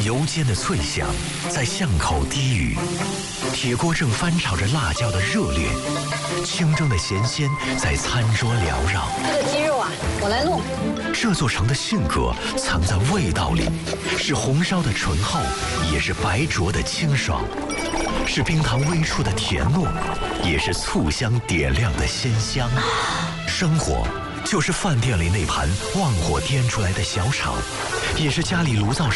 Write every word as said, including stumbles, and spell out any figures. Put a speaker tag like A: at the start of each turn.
A: 油煎的脆香在巷口低语，铁锅正翻炒着辣椒的热烈，清蒸的咸鲜在餐桌缭绕。
B: 这个鸡肉啊，我来弄。
A: 这座城的性格藏在味道里，是红烧的醇厚，也是白灼的清爽，是冰糖微出的甜糯，也是醋香点亮的鲜香。生活就是饭店里那盘旺火颠出来的小炒，也是家里炉灶上